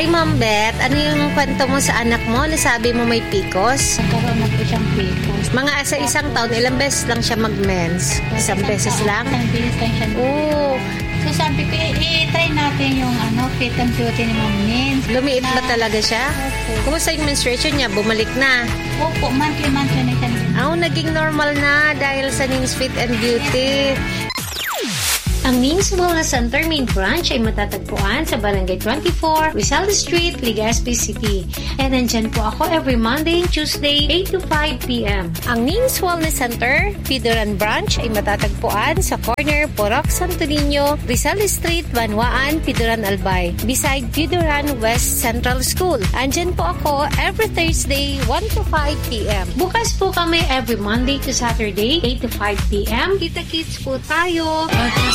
Hi, Ma'am Beth. Ano yung kwento mo sa anak mo? Nasabi mo may PCOS? Nagkaroon na po siyang PCOS. Mga sa isang taon, ilang beses lang siya mag-mens? Isang beses lang? Isang beses lang siya. Oo. So sabi ko, i-try natin yung fit and beauty ni Ma'am Nins. Lumiit ba talaga siya? Opo. Kumusta yung menstruation niya? Bumalik na? Opo, monthly na siya. Naging normal na dahil sa Nins Fit and Beauty. Ang Nins Wellness Center main branch ay matatagpuan sa Barangay 24, Rizal Street, Legazpi City. And nandyan po ako every Monday and Tuesday, 8 to 5 p.m. Ang Nins Wellness Center, Pidoran Branch ay matatagpuan sa corner Porok Santo Niño, Rizal Street, Banwaan, Pidoran Albay, beside Pidoran West Central School. Andyan po ako every Thursday, 1 to 5 p.m. Bukas po kami every Monday to Saturday, 8 to 5 p.m. Kita-kits po tayo.